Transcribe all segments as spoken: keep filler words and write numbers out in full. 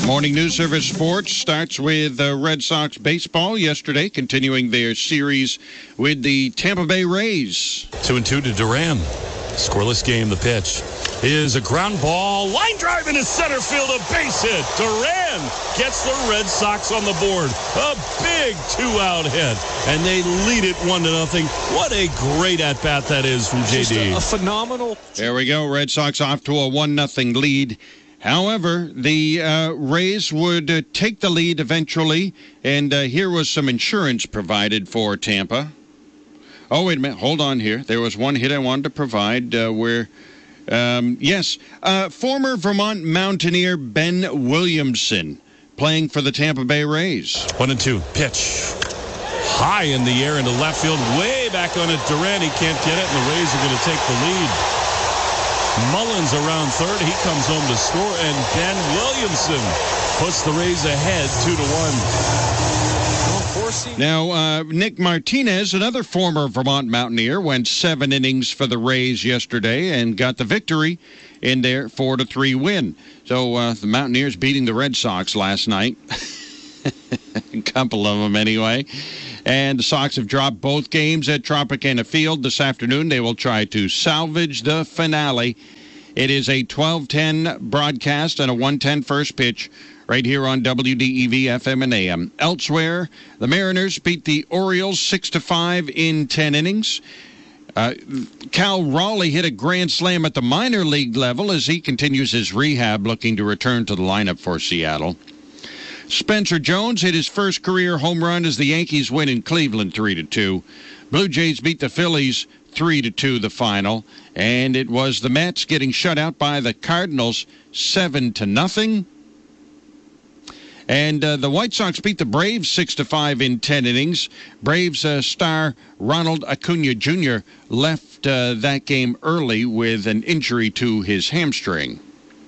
Morning News Service Sports starts with uh, Red Sox baseball yesterday, continuing their series with the Tampa Bay Rays. Two and two to Duran. Scoreless game. The pitch is a ground ball. Line drive into center field. A base hit. Duran gets the Red Sox on the board. A big two-out hit. And they lead it one to nothing. What a great at-bat that is from J D. A, a phenomenal. There we go. Red Sox off to a one nothing lead. However, the uh, Rays would uh, take the lead eventually, and uh, here was some insurance provided for Tampa. Oh, wait a minute. Hold on here. There was one hit I wanted to provide uh, where, um, yes, uh, former Vermont Mountaineer Ben Williamson playing for the Tampa Bay Rays. One and two. Pitch. High in the air into left field. Way back on it. Duran, he can't get it, and the Rays are going to take the lead. Mullins around third. He comes home to score, and Ben Williamson puts the Rays ahead two to one. Now, uh, Nick Martinez, another former Vermont Mountaineer, went seven innings for the Rays yesterday and got the victory in their four to three win. So uh, the Mountaineers beating the Red Sox last night. A couple of them anyway. And the Sox have dropped both games at Tropicana Field this afternoon. They will try to salvage the finale. It is a twelve ten broadcast and a one ten first pitch right here on W D E V F M and A M. Elsewhere, the Mariners beat the Orioles six to five in ten innings. Uh, Cal Raleigh hit a grand slam at the minor league level as he continues his rehab, looking to return to the lineup for Seattle. Spencer Jones hit his first career home run as the Yankees win in Cleveland three to two. Blue Jays beat the Phillies three to two the final, and it was the Mets getting shut out by the Cardinals seven to nothing. And uh, the White Sox beat the Braves six to five in ten innings. Braves uh, star Ronald Acuna Junior left uh, that game early with an injury to his hamstring.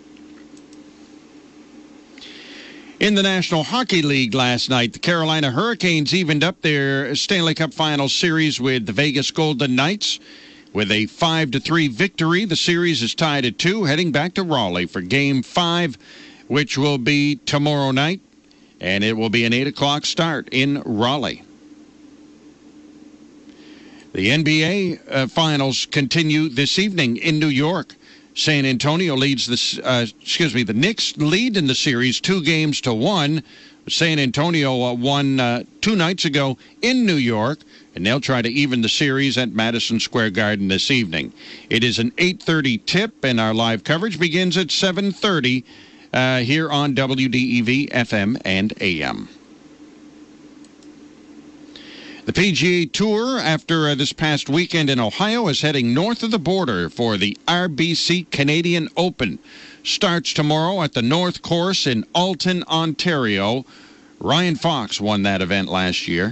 In the National Hockey League last night, the Carolina Hurricanes evened up their Stanley Cup Final Series with the Vegas Golden Knights. With a five to three victory, the series is tied at two, heading back to Raleigh for Game five, which will be tomorrow night, and it will be an eight o'clock start in Raleigh. The N B A uh, Finals continue this evening in New York. San Antonio leads the, uh, excuse me, the Knicks lead in the series two games to one. San Antonio uh, won uh, two nights ago in New York, and they'll try to even the series at Madison Square Garden this evening. It is an eight thirty tip, and our live coverage begins at seven thirty uh, here on W D E V F M and A M. The P G A Tour, after uh, this past weekend in Ohio, is heading north of the border for the R B C Canadian Open. Starts tomorrow at the North Course in Alton, Ontario. Ryan Fox won that event last year.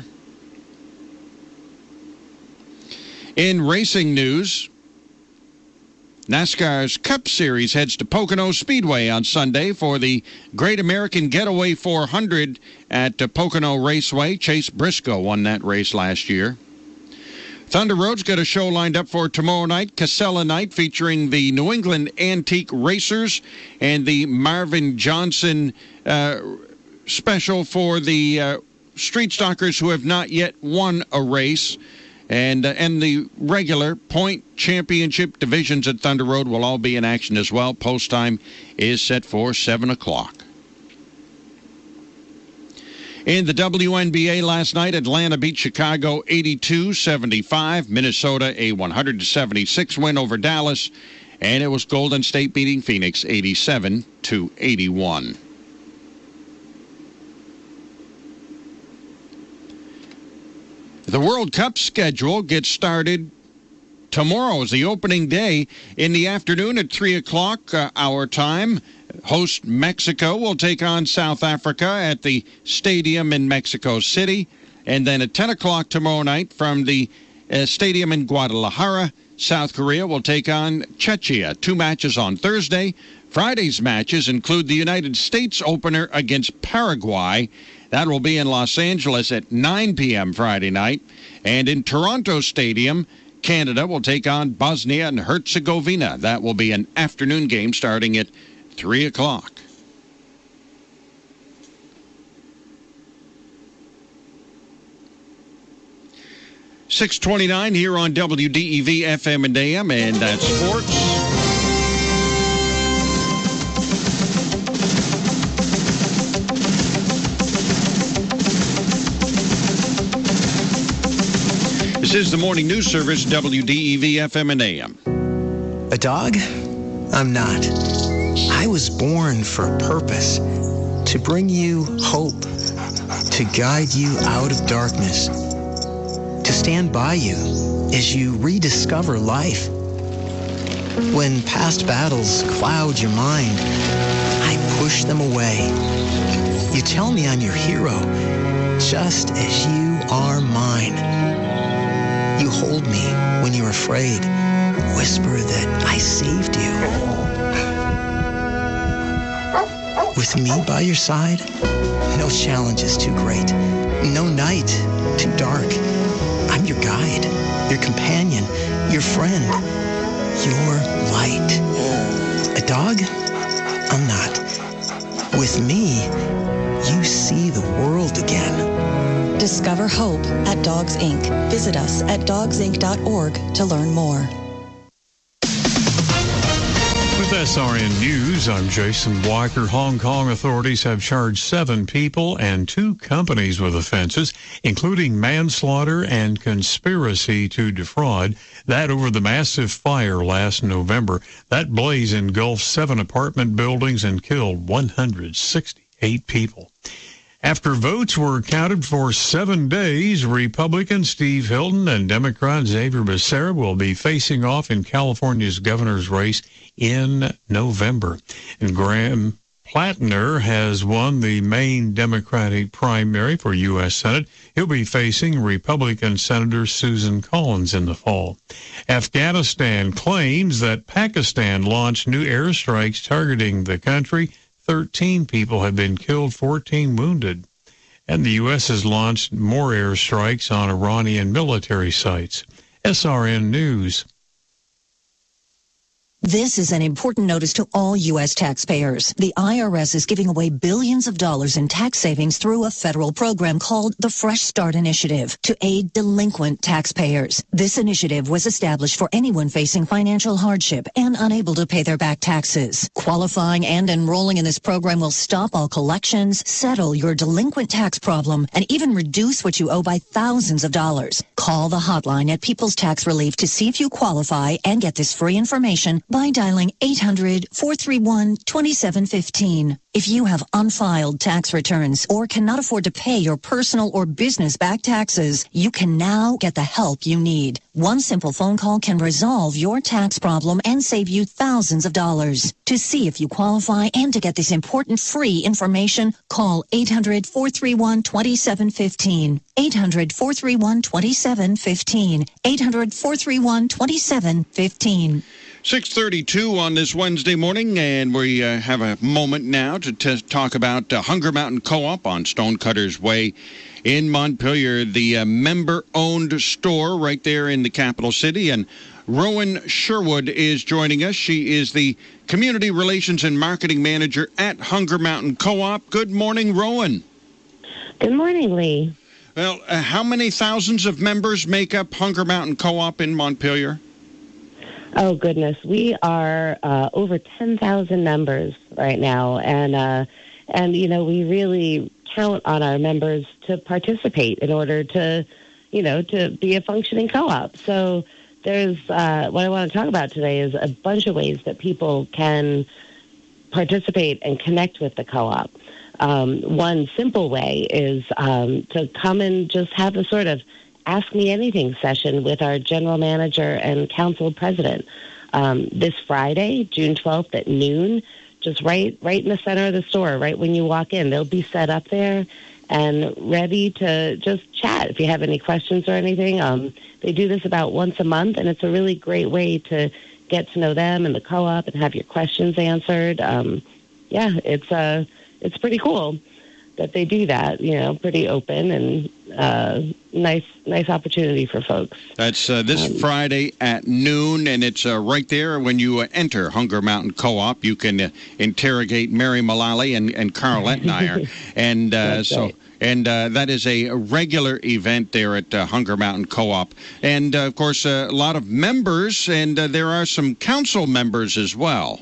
In racing news, NASCAR's Cup Series heads to Pocono Speedway on Sunday for the Great American Getaway four hundred at uh, Pocono Raceway. Chase Briscoe won that race last year. Thunder Road's got a show lined up for tomorrow night, Casella Night, featuring the New England Antique Racers and the Marvin Johnson uh, special for the uh, street stockers who have not yet won a race. And uh, and the regular point championship divisions at Thunder Road will all be in action as well. Post time is set for seven o'clock. In the W N B A last night, Atlanta beat Chicago eighty-two seventy-five. Minnesota a one hundred seventy-six win over Dallas. And it was Golden State beating Phoenix eighty-seven to eighty-one. The World Cup schedule gets started tomorrow is the opening day in the afternoon at three o'clock uh, our time. Host Mexico will take on South Africa at the stadium in Mexico City. And then at ten o'clock tomorrow night from the uh, stadium in Guadalajara, South Korea will take on Czechia. Two matches on Thursday. Friday's matches include the United States opener against Paraguay. That will be in Los Angeles at nine p.m. Friday night. And in Toronto Stadium, Canada will take on Bosnia and Herzegovina. That will be an afternoon game starting at three o'clock. six twenty-nine here on W D E V F M and A M, and that's sports. This is the morning news service, W D E V F M and A M. A dog? I'm not. I was born for a purpose, to bring you hope, to guide you out of darkness, to stand by you as you rediscover life. When past battles cloud your mind, I push them away. You tell me I'm your hero, just as you are mine. You hold me when you're afraid, whisper that I saved you. With me by your side, no challenge is too great, no night too dark. I'm your guide, your companion, your friend, your light. A dog? I'm not. With me, you see the world again. Discover hope at Dogs Incorporated. Visit us at dogs inc dot org to learn more. With S R N News, I'm Jason Weicker. Hong Kong authorities have charged seven people and two companies with offenses, including manslaughter and conspiracy to defraud. That over the massive fire last November. That blaze engulfed seven apartment buildings and killed one hundred sixty-eight people. After votes were counted for seven days, Republican Steve Hilton and Democrat Xavier Becerra will be facing off in California's governor's race in November. And Graham Plattner has won the main Democratic primary for U S Senate. He'll be facing Republican Senator Susan Collins in the fall. Afghanistan claims that Pakistan launched new airstrikes targeting the country. thirteen people have been killed, fourteen wounded. And the U S has launched more airstrikes on Iranian military sites. S R N News. This is an important notice to all U S taxpayers. The I R S is giving away billions of dollars in tax savings through a federal program called the Fresh Start Initiative to aid delinquent taxpayers. This initiative was established for anyone facing financial hardship and unable to pay their back taxes. Qualifying and enrolling in this program will stop all collections, settle your delinquent tax problem, and even reduce what you owe by thousands of dollars. Call the hotline at People's Tax Relief to see if you qualify and get this free information by dialing eight hundred, four three one, two seven one five. If you have unfiled tax returns or cannot afford to pay your personal or business back taxes, you can now get the help you need. One simple phone call can resolve your tax problem and save you thousands of dollars. To see if you qualify and to get this important free information, call eight hundred, four three one, two seven one five. eight hundred, four three one, two seven one five. eight hundred, four three one, two seven one five. six thirty-two on this Wednesday morning, and we uh, have a moment now to t- talk about uh, Hunger Mountain Co-op on Stonecutters Way in Montpelier, the uh, member-owned store right there in the capital city. And Rowan Sherwood is joining us. She is the Community Relations and Marketing Manager at Hunger Mountain Co-op. Good morning, Rowan. Good morning, Lee. Well, uh, how many thousands of members make up Hunger Mountain Co-op in Montpelier? Oh, goodness. We are uh, over ten thousand members right now. And, uh, and, you know, we really count on our members to participate in order to, you know, to be a functioning co-op. So there's uh, what I want to talk about today is a bunch of ways that people can participate and connect with the co-op. Um, one simple way is um, to come and just have a sort of Ask Me Anything session with our general manager and council president um, this Friday, June twelfth at noon, just right right in the center of the store, right when you walk in. They'll be set up there and ready to just chat if you have any questions or anything. Um, they do this about once a month, and it's a really great way to get to know them and the co-op and have your questions answered. Um, yeah, it's uh, it's pretty cool that they do that, you know, pretty open and uh, nice nice opportunity for folks. That's uh, this um, Friday at noon, and it's uh, right there when you uh, enter Hunger Mountain Co-op. You can uh, interrogate Mary Mullally and, and Carl Etnier. and uh, so. Right. And uh, that is a regular event there at uh, Hunger Mountain Co-op. And, uh, of course, uh, a lot of members, and uh, there are some council members as well.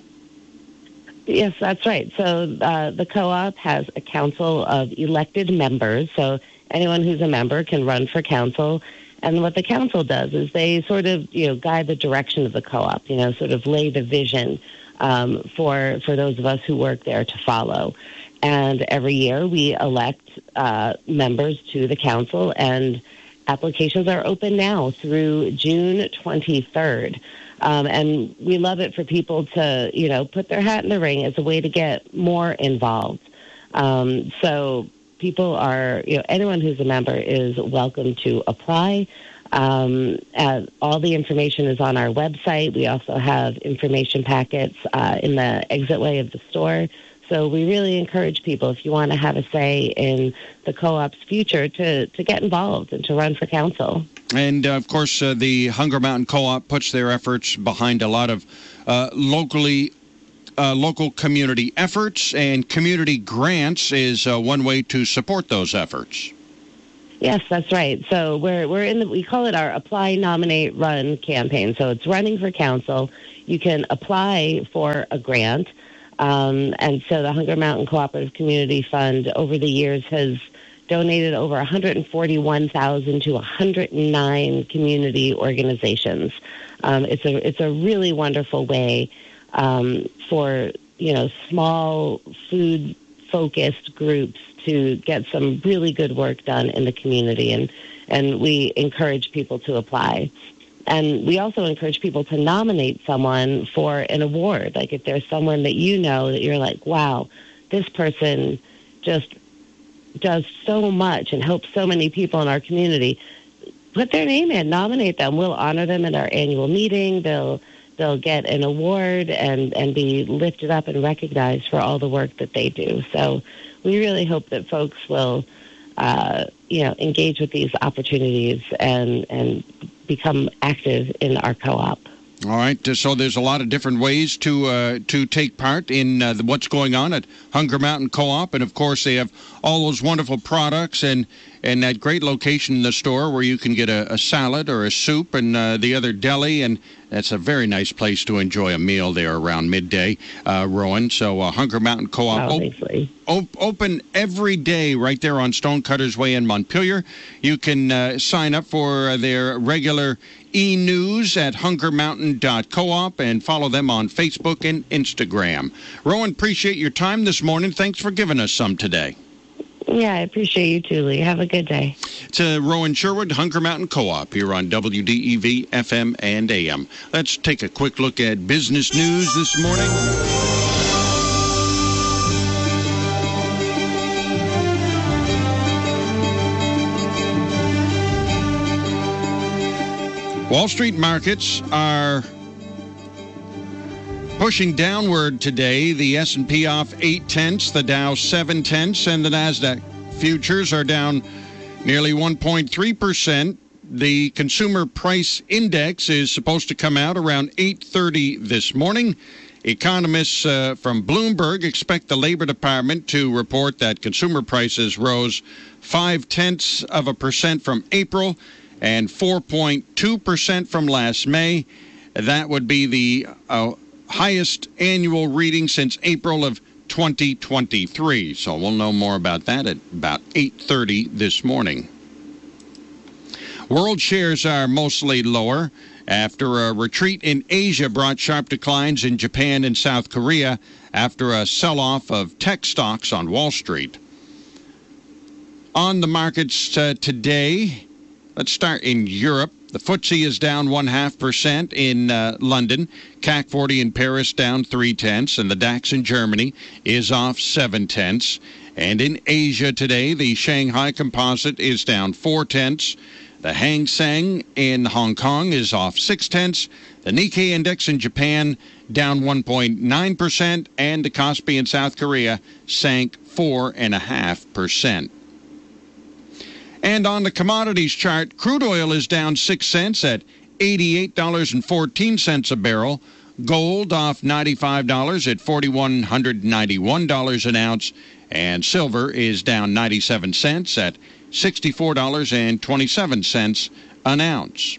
Yes, that's right. So uh, the co-op has a council of elected members. So anyone who's a member can run for council. And what the council does is they sort of, you know, guide the direction of the co-op, you know, sort of lay the vision um, for for those of us who work there to follow. And every year we elect uh, members to the council, and applications are open now through June twenty-third. Um, and we love it for people to, you know, put their hat in the ring as a way to get more involved. Um, so people are, you know, anyone who's a member is welcome to apply. Um, uh, all the information is on our website. We also have information packets uh, in the exitway of the store. So we really encourage people, if you want to have a say in the co-op's future, to, to get involved and to run for council. And, uh, of course, uh, the Hunger Mountain Co-op puts their efforts behind a lot of uh, locally uh, local community efforts, and community grants is uh, one way to support those efforts. Yes, that's right. So we're we're in the, we call it our Apply, Nominate, Run campaign. So it's running for council. You can apply for a grant. Um, and so the Hunger Mountain Cooperative Community Fund over the years has donated over one hundred forty-one thousand dollars to one hundred nine community organizations. Um, it's a it's a really wonderful way um, for, you know, small food focused groups to get some really good work done in the community, and and we encourage people to apply. And we also encourage people to nominate someone for an award. Like if there's someone that you know that you're like, wow, this person just does so much and helps so many people in our community, put their name in, nominate them. We'll honor them at our annual meeting. They'll they'll get an award and, and be lifted up and recognized for all the work that they do. So we really hope that folks will, uh, you know, engage with these opportunities and and become active in our co-op. All right. So there's a lot of different ways to uh, to take part in uh, what's going on at Hunger Mountain Co-op. And, of course, they have all those wonderful products and, and that great location in the store where you can get a, a salad or a soup and uh, the other deli. And that's a very nice place to enjoy a meal there around midday, uh, Rowan. So uh, Hunger Mountain Co-op op- op- open every day right there on Stonecutters Way in Montpelier. You can uh, sign up for their regular e-news at hunger mountain dot coop and follow them on Facebook and Instagram. Rowan, appreciate your time this morning. Thanks for giving us some today. Yeah, I appreciate you too, Lee. Have a good day. It's uh, Rowan Sherwood, Hunger Mountain Co-op, here on W D E V F M and A M. Let's take a quick look at business news this morning. Wall Street markets are pushing downward today. The S and P off eight tenths, the Dow seven tenths, and the NASDAQ futures are down nearly one point three percent. The Consumer Price Index is supposed to come out around eight thirty this morning. Economists uh, from Bloomberg expect the Labor Department to report that consumer prices rose five tenths of a percent from April and four point two percent from last May. That would be the uh, highest annual reading since April of twenty twenty-three. So we'll know more about that at about eight thirty this morning. World shares are mostly lower after a retreat in Asia brought sharp declines in Japan and South Korea after a sell-off of tech stocks on Wall Street. On the markets uh, today, let's start in Europe. The F T S E is down one half percent in uh, London. C A C forty in Paris down three tenths, and the DAX in Germany is off seven tenths. And in Asia today, the Shanghai Composite is down four tenths. The Hang Seng in Hong Kong is off six tenths. The Nikkei Index in Japan down one point nine percent, and the Kospi in South Korea sank four point five percent. And on the commodities chart, crude oil is down six cents at eighty-eight dollars and fourteen cents a barrel. Gold off ninety-five dollars at four thousand one hundred ninety-one dollars an ounce. And silver is down ninety-seven cents at sixty-four dollars and twenty-seven cents an ounce.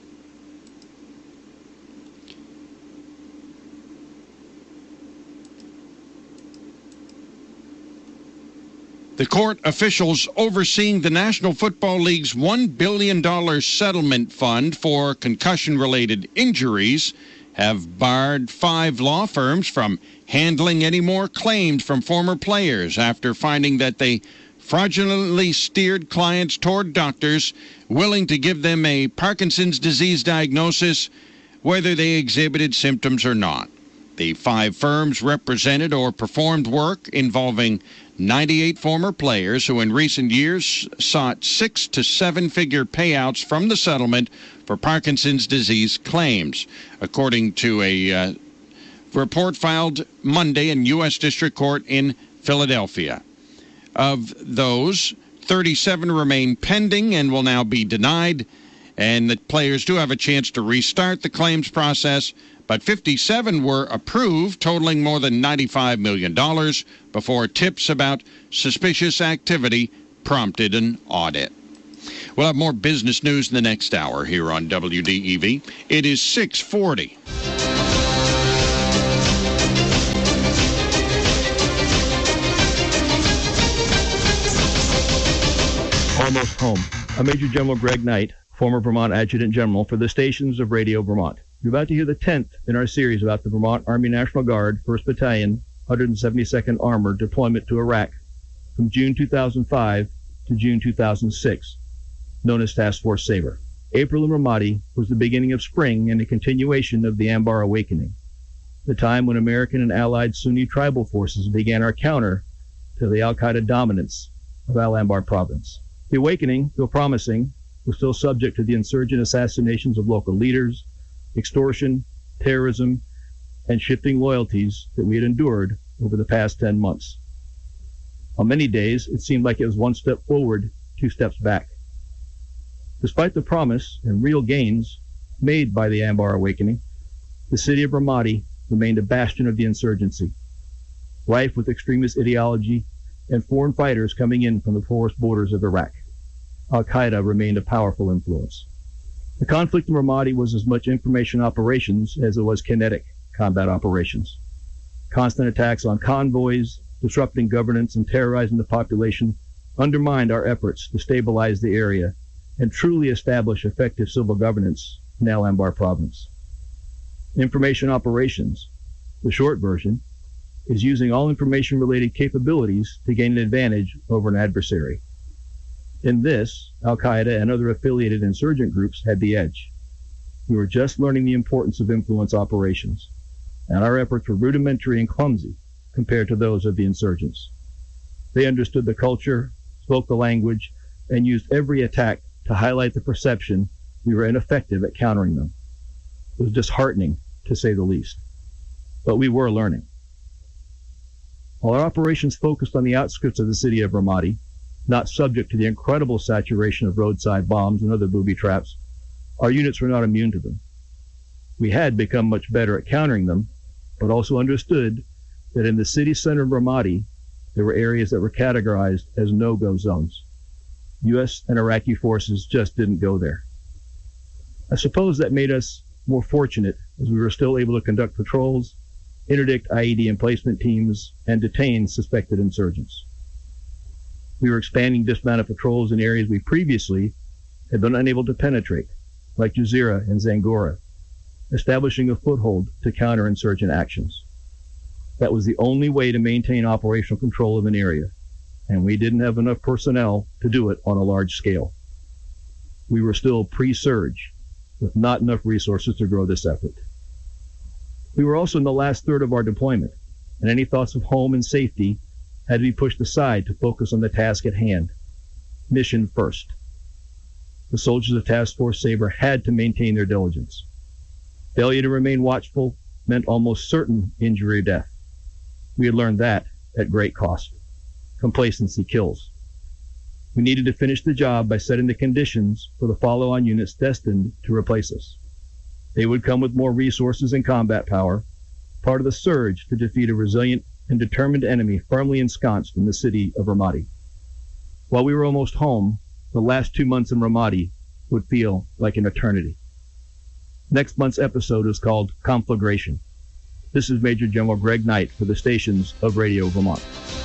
The court officials overseeing the National Football League's one billion dollars settlement fund for concussion-related injuries have barred five law firms from handling any more claims from former players after finding that they fraudulently steered clients toward doctors willing to give them a Parkinson's disease diagnosis, whether they exhibited symptoms or not. The five firms represented or performed work involving ninety-eight former players who in recent years sought six to seven figure payouts from the settlement for Parkinson's disease claims, according to a uh, report filed Monday in U S District Court in Philadelphia. Of those, thirty-seven remain pending and will now be denied, and the players do have a chance to restart the claims process, but fifty-seven were approved, totaling more than ninety-five million dollars, before tips about suspicious activity prompted an audit. We'll have more business news in the next hour here on W D E V. It is six forty. Almost home. I'm Major General Greg Knight, former Vermont Adjutant General for the stations of Radio Vermont. You're about to hear the tenth in our series about the Vermont Army National Guard, first Battalion, one hundred seventy-second Armored deployment to Iraq from June two thousand five to June two thousand six, known as Task Force Sabre. April in Ramadi was the beginning of spring and a continuation of the Anbar Awakening, the time when American and Allied Sunni tribal forces began our counter to the al-Qaeda dominance of Al-Anbar province. The awakening, though promising, was still subject to the insurgent assassinations of local leaders, extortion, terrorism, and shifting loyalties that we had endured over the past ten months. On many days, it seemed like it was one step forward, two steps back. Despite the promise and real gains made by the Anbar Awakening, the city of Ramadi remained a bastion of the insurgency, rife with extremist ideology and foreign fighters coming in from the porous borders of Iraq. Al-Qaeda remained a powerful influence. The conflict in Ramadi was as much information operations as it was kinetic combat operations. Constant attacks on convoys, disrupting governance and terrorizing the population undermined our efforts to stabilize the area and truly establish effective civil governance in Al-Anbar province. Information operations, the short version, is using all information-related capabilities to gain an advantage over an adversary. In this, Al-Qaeda and other affiliated insurgent groups had the edge. We were just learning the importance of influence operations, and our efforts were rudimentary and clumsy compared to those of the insurgents. They understood the culture, spoke the language, and used every attack to highlight the perception we were ineffective at countering them. It was disheartening, to say the least. But we were learning. While our operations focused on the outskirts of the city of Ramadi, not subject to the incredible saturation of roadside bombs and other booby traps, our units were not immune to them. We had become much better at countering them, but also understood that in the city center of Ramadi, there were areas that were categorized as no-go zones. U S and Iraqi forces just didn't go there. I suppose that made us more fortunate, as we were still able to conduct patrols, interdict I E D emplacement teams, and detain suspected insurgents. We were expanding dismounted patrols in areas we previously had been unable to penetrate, like Jazeera and Zangora, establishing a foothold to counter insurgent actions. That was the only way to maintain operational control of an area, and we didn't have enough personnel to do it on a large scale. We were still pre-surge, with not enough resources to grow this effort. We were also in the last third of our deployment, and any thoughts of home and safety had to be pushed aside to focus on the task at hand. Mission first. The soldiers of Task Force Sabre had to maintain their diligence. Failure to remain watchful meant almost certain injury or death. We had learned that at great cost. Complacency kills. We needed to finish the job by setting the conditions for the follow-on units destined to replace us. They would come with more resources and combat power, part of the surge to defeat a resilient and determined enemy firmly ensconced in the city of Ramadi. While we were almost home, the last two months in Ramadi would feel like an eternity. Next month's episode is called Conflagration. This is Major General Greg Knight for the stations of Radio Vermont.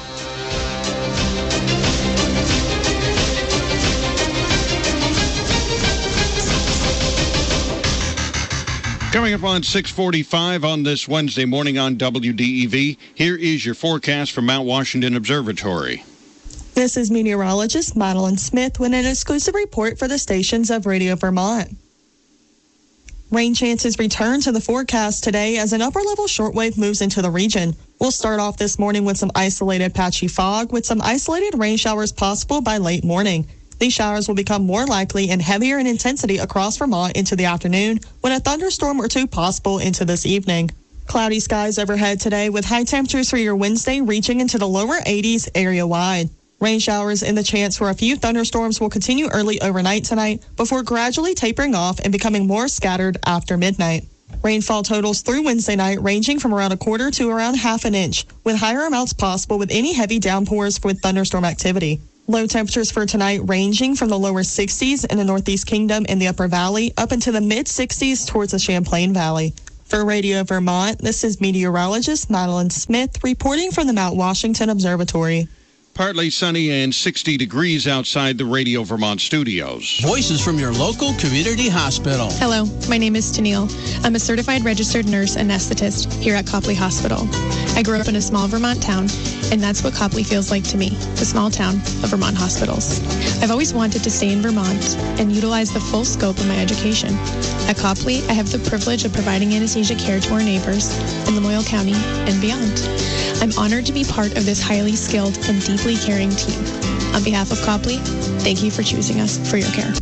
Coming up on six forty-five on this Wednesday morning on W D E V, here is your forecast from Mount Washington Observatory. This is meteorologist Madeline Smith with an exclusive report for the stations of Radio Vermont. Rain chances return to the forecast today as an upper-level shortwave moves into the region. We'll start off this morning with some isolated patchy fog with some isolated rain showers possible by late morning. These showers will become more likely and heavier in intensity across Vermont into the afternoon, with a thunderstorm or two possible into this evening. Cloudy skies overhead today with high temperatures for your Wednesday reaching into the lower eighties area-wide. Rain showers and the chance for a few thunderstorms will continue early overnight tonight before gradually tapering off and becoming more scattered after midnight. Rainfall totals through Wednesday night ranging from around a quarter to around half an inch, with higher amounts possible with any heavy downpours with thunderstorm activity. Low temperatures for tonight ranging from the lower sixties in the Northeast Kingdom and the Upper Valley up into the mid-sixties towards the Champlain Valley. For Radio Vermont, this is meteorologist Madeline Smith reporting from the Mount Washington Observatory. Partly sunny and sixty degrees outside the Radio Vermont studios. Voices from your local community hospital. Hello, my name is Tennille. I'm a certified registered nurse anesthetist here at Copley Hospital. I grew up in a small Vermont town, and that's what Copley feels like to me, the small town of Vermont hospitals. I've always wanted to stay in Vermont and utilize the full scope of my education. At Copley, I have the privilege of providing anesthesia care to our neighbors in Lamoille County and beyond. I'm honored to be part of this highly skilled and deeply caring team. On behalf of Copley, thank you for choosing us for your care.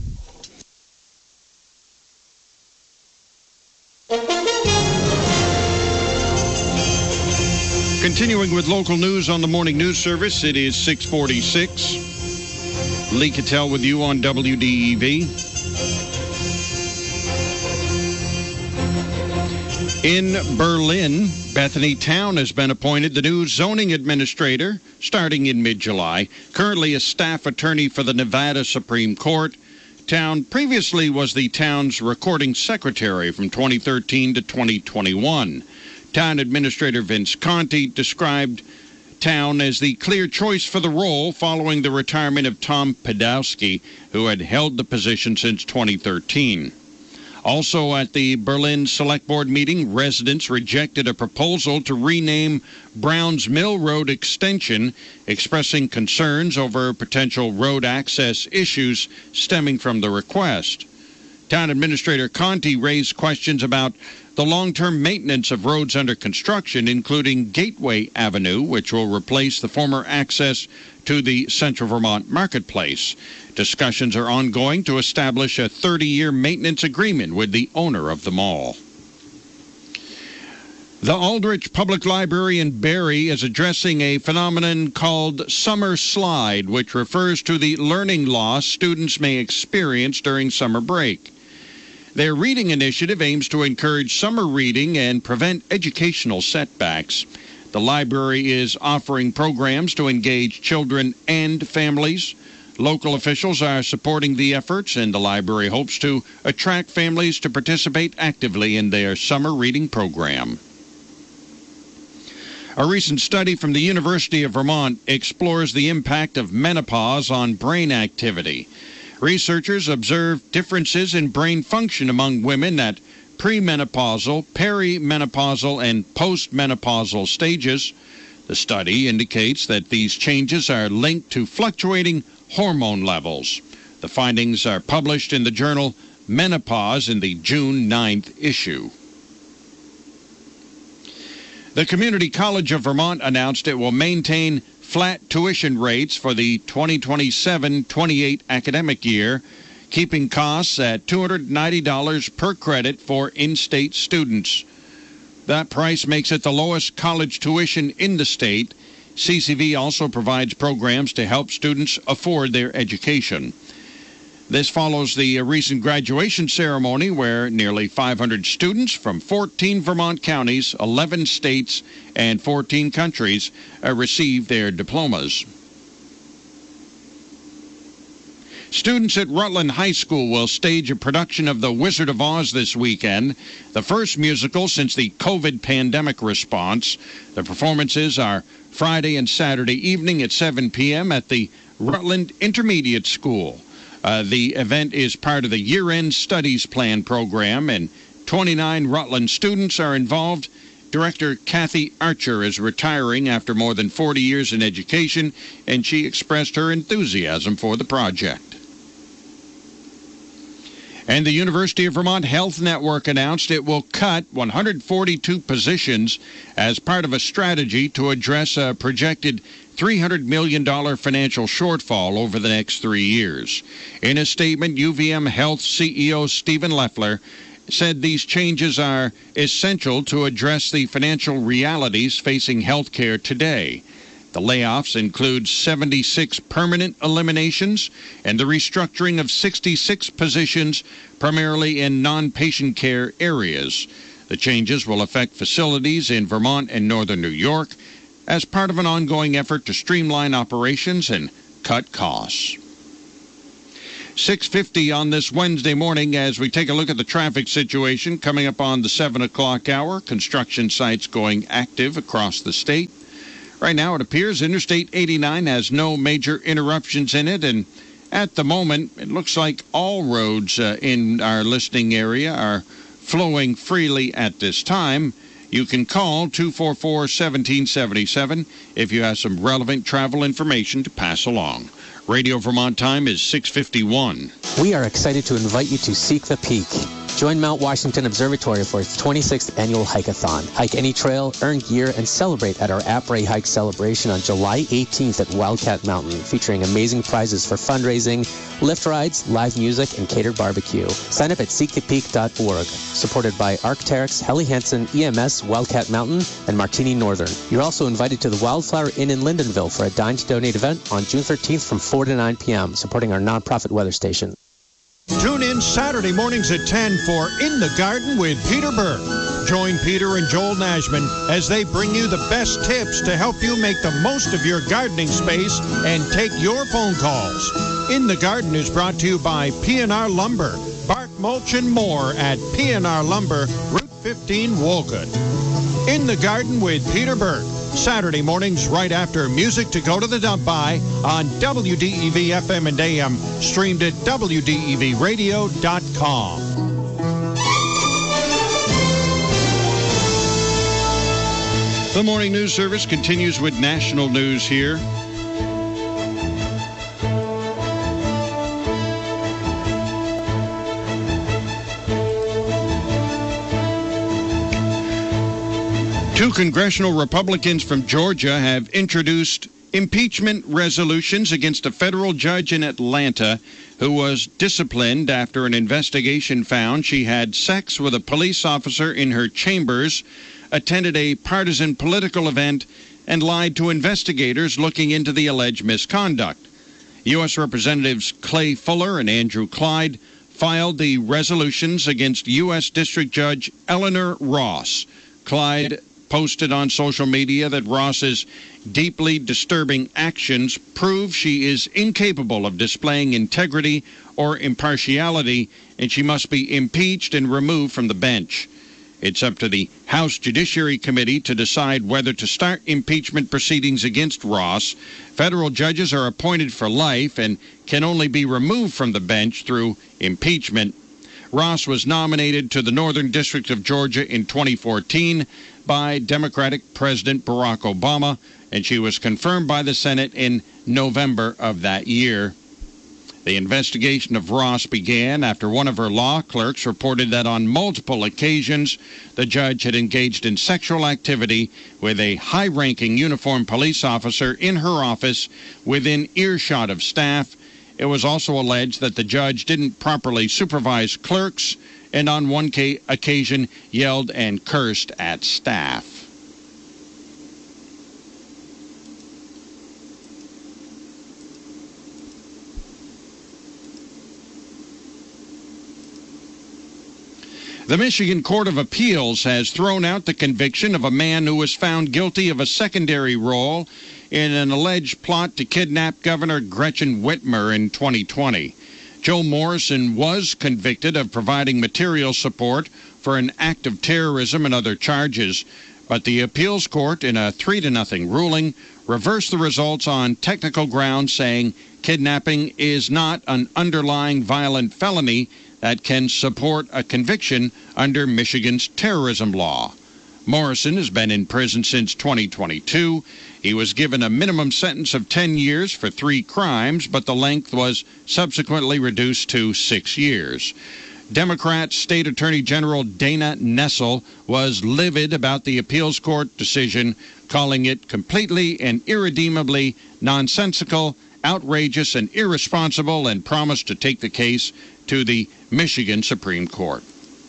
Continuing with local news on the morning news service, it is six forty-six. Lee Cattell with you on W D E V. In Berlin, Bethany Town has been appointed the new zoning administrator starting in mid-July. Currently a staff attorney for the Nevada Supreme Court. Town previously was the town's recording secretary from twenty thirteen to twenty twenty-one. Town Administrator Vince Conti described Town as the clear choice for the role following the retirement of Tom Podolsky, who had held the position since twenty thirteen. Also at the Berlin Select Board meeting, residents rejected a proposal to rename Browns Mill Road Extension, expressing concerns over potential road access issues stemming from the request. Town Administrator Conti raised questions about the long-term maintenance of roads under construction, including Gateway Avenue, which will replace the former access to the Central Vermont Marketplace. Discussions are ongoing to establish a thirty-year maintenance agreement with the owner of the mall. The Aldrich Public Library in Barrie is addressing a phenomenon called summer slide, which refers to the learning loss students may experience during summer break. Their reading initiative aims to encourage summer reading and prevent educational setbacks. The library is offering programs to engage children and families. Local officials are supporting the efforts, and the library hopes to attract families to participate actively in their summer reading program. A recent study from the University of Vermont explores the impact of menopause on brain activity. Researchers observed differences in brain function among women at premenopausal, perimenopausal, and postmenopausal stages. The study indicates that these changes are linked to fluctuating hormone levels. The findings are published in the journal Menopause in the June ninth issue. The Community College of Vermont announced it will maintain flat tuition rates for the twenty twenty-seven twenty-eight academic year, keeping costs at two hundred ninety dollars per credit for in-state students. That price makes it the lowest college tuition in the state. C C V also provides programs to help students afford their education. This follows the recent graduation ceremony where nearly five hundred students from fourteen Vermont counties, eleven states, and fourteen countries uh, received their diplomas. Students at Rutland High School will stage a production of The Wizard of Oz this weekend, the first musical since the COVID pandemic response. The performances are Friday and Saturday evening at seven p.m. at the Rutland Intermediate School. Uh, the event is part of the year-end studies plan program, and twenty-nine Rutland students are involved. Director Kathy Archer is retiring after more than forty years in education, and she expressed her enthusiasm for the project. And the University of Vermont Health Network announced it will cut one hundred forty-two positions as part of a strategy to address a projected three hundred million dollars financial shortfall over the next three years. In a statement, U V M Health C E O Stephen Leffler said these changes are essential to address the financial realities facing healthcare today. The layoffs include seventy-six permanent eliminations and the restructuring of sixty-six positions, primarily in non-patient care areas. The changes will affect facilities in Vermont and northern New York as part of an ongoing effort to streamline operations and cut costs. six fifty on this Wednesday morning as we take a look at the traffic situation coming up on the seven o'clock hour. Construction sites going active across the state. Right now, it appears Interstate eighty-nine has no major interruptions in it, and at the moment, it looks like all roads uh, in our listening area are flowing freely at this time. You can call two four four, one seven seven seven if you have some relevant travel information to pass along. Radio Vermont time is six fifty-one. We are excited to invite you to Seek the Peak. Join Mount Washington Observatory for its twenty-sixth annual hike-a-thon. Hike any trail, earn gear, and celebrate at our Après Hike celebration on July eighteenth at Wildcat Mountain, featuring amazing prizes for fundraising, lift rides, live music, and catered barbecue. Sign up at seek the peak dot org. Supported by Arc'teryx, Helly Hansen, E M S, Wildcat Mountain, and Martini Northern. You're also invited to the Wildflower Inn in Lindenville for a Dine to Donate event on June thirteenth from four to nine p.m., supporting our nonprofit weather station. Tune in Saturday mornings at ten for In the Garden with Peter Burke. Join Peter and Joel Nashman as they bring you the best tips to help you make the most of your gardening space and take your phone calls. In the Garden is brought to you by P and R Lumber. Bark, mulch, and more at P and R Lumber, Route fifteen, Wolcott. In the Garden with Peter Burke. Saturday mornings right after Music to Go to the Dump By on W D E V F M and A M, streamed at W D E V radio dot com. The morning news service continues with national news here. Two congressional Republicans from Georgia have introduced impeachment resolutions against a federal judge in Atlanta who was disciplined after an investigation found she had sex with a police officer in her chambers, attended a partisan political event, and lied to investigators looking into the alleged misconduct. U S Representatives Clay Fuller and Andrew Clyde filed the resolutions against U S District Judge Eleanor Ross. Clyde posted on social media that Ross's deeply disturbing actions prove she is incapable of displaying integrity or impartiality, and she must be impeached and removed from the bench. It's up to the House Judiciary Committee to decide whether to start impeachment proceedings against Ross. Federal judges are appointed for life and can only be removed from the bench through impeachment. Ross was nominated to the Northern District of Georgia in twenty fourteen by Democratic President Barack Obama, and she was confirmed by the Senate in November of that year. The investigation of Ross began after one of her law clerks reported that on multiple occasions the judge had engaged in sexual activity with a high-ranking uniformed police officer in her office within earshot of staff. It was also alleged that the judge didn't properly supervise clerks and on one occasion yelled and cursed at staff. The Michigan Court of Appeals has thrown out the conviction of a man who was found guilty of a secondary role in an alleged plot to kidnap Governor Gretchen Whitmer in twenty twenty. Joe Morrison was convicted of providing material support for an act of terrorism and other charges, but the appeals court, in a three to nothing ruling, reversed the results on technical grounds, saying kidnapping is not an underlying violent felony that can support a conviction under Michigan's terrorism law. Morrison has been in prison since twenty twenty-two. He was given a minimum sentence of ten years for three crimes, but the length was subsequently reduced to six years. Democrat State Attorney General Dana Nessel was livid about the appeals court decision, calling it completely and irredeemably nonsensical, outrageous, and irresponsible, and promised to take the case to the Michigan Supreme Court.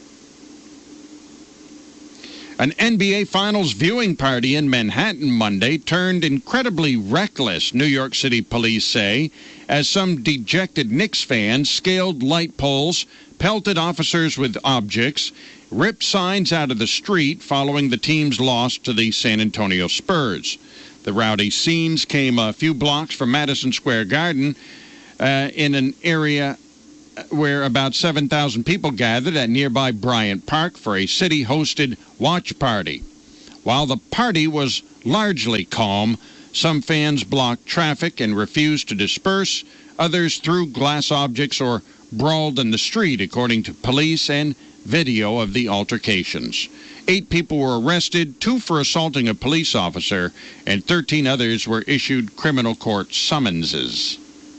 An N B A Finals viewing party in Manhattan Monday turned incredibly reckless, New York City police say, as some dejected Knicks fans scaled light poles, pelted officers with objects, ripped signs out of the street following the team's loss to the San Antonio Spurs. The rowdy scenes came a few blocks from Madison Square Garden uh, in an area where about seven thousand people gathered at nearby Bryant Park for a city-hosted watch party. While the party was largely calm, some fans blocked traffic and refused to disperse. Others threw glass objects or brawled in the street, according to police and video of the altercations. Eight people were arrested, two for assaulting a police officer, and thirteen others were issued criminal court summonses.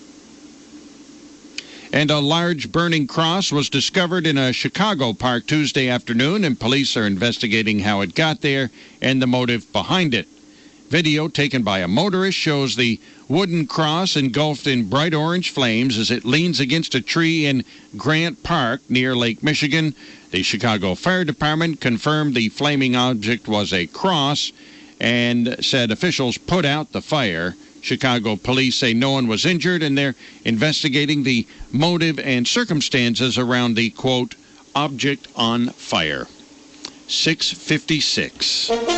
And a large burning cross was discovered in a Chicago park Tuesday afternoon, and police are investigating how it got there and the motive behind it. Video taken by a motorist shows the wooden cross engulfed in bright orange flames as it leans against a tree in Grant Park near Lake Michigan. The Chicago Fire Department confirmed the flaming object was a cross and said officials put out the fire. Chicago police say no one was injured, and they're investigating the motive and circumstances around the, quote, object on fire. six fifty-six.